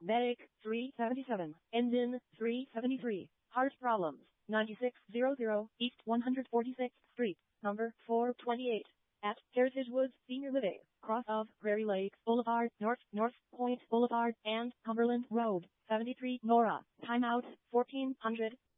Medic 377. Engine 373. Heart problems. 9600 East 146th Street, number 428. At Heritage Woods Senior Living, cross of Prairie Lakes Boulevard, North Point Boulevard, and Cumberland Road, 73 Nora. Timeout 1400.